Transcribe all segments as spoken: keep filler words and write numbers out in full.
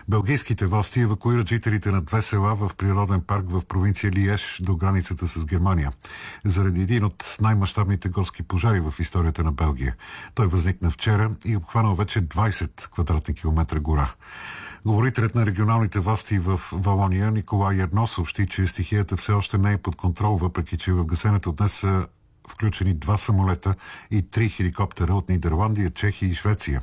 Белгийските власти евакуират жителите на две села в природен парк в провинция Лиеж до границата с Германия, заради един от най-мащабните горски пожари в историята на Белгия. Той възникна вчера и обхванал вече двайсет квадратни километра гора. Говорителят на регионалните власти в Валония Николай Ерно съобщи, че стихията все още не е под контрол, въпреки че в гасенето днес са включени два самолета и три хеликоптера от Нидерландия, Чехия и Швеция.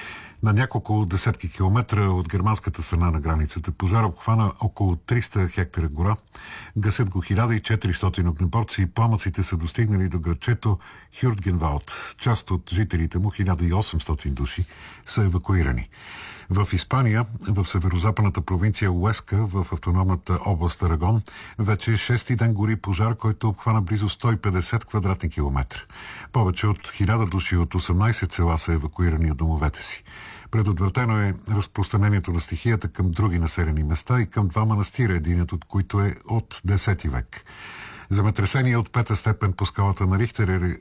На няколко десетки километра от германската страна на границата пожар обхвана около триста хектара гора. Гасят го хиляда и четиристотин огнеборци и пламъците са достигнали до градчето Хюртгенвалд. Част от жителите му, хиляда и осемстотин души, са евакуирани. В Испания, в северозападната провинция Уеска, в автономната област Арагон, вече шести ден гори пожар, който обхвана близо сто и петдесет квадратни километра. Повече от хиляда души от осемнайсет села са евакуирани от домовете си. Предотвратено е разпространението на стихията към други населени места и към два манастира, единият от които е от десети век. Земетресение от пета степен по скалата на Рихтер е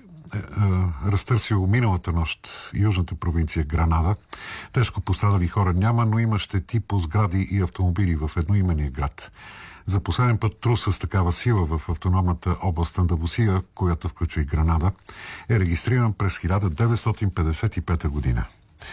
разтърсило миналата нощ южната провинция Гранада. Тежко пострадали хора няма, но има щети по сгради и автомобили в едноименния град. За последен път трус с такава сила в автономната област Андалусия, която включва и Гранада, е регистриран през хиляда деветстотин петдесет и пета година.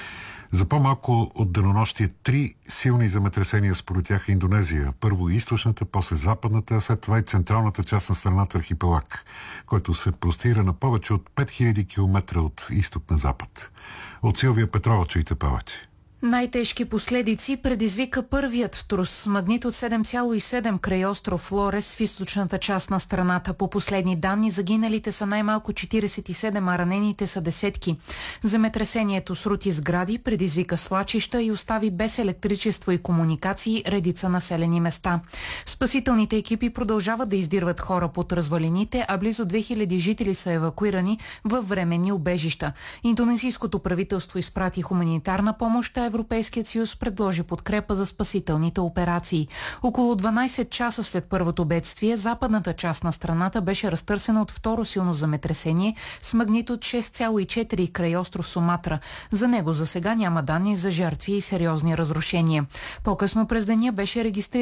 За по-малко от денонощие три силни земетресения сполетяха Индонезия. Първо източната, после западната, а след това и централната част на страната архипелаг, който се простира на повече от пет хиляди километра от изток на запад. От Силвия Петрова чуйте повече. Най-тежки последици предизвика първият трус с магнитуд седем цяло и седем край остров Флорес в източната част на страната. По последни данни загиналите са най-малко четирийсет и седем, а ранените са десетки. Земетресението срути сгради, предизвика свлачища и остави без електричество и комуникации редица населени места. Спасителните екипи продължават да издирват хора под развалините, а близо две хиляди жители са евакуирани във временни убежища. Индонезийското правителство изпрати хуманитарна помощ, а Европейският съюз предложи подкрепа за спасителните операции. Около дванайсет часа след първото бедствие, западната част на страната беше разтърсена от второ силно земетресение с магнитуд шест цяло и четири край остров Суматра. За него за сега няма данни за жертви и сериозни разрушения. По-късно през деня беше регистриран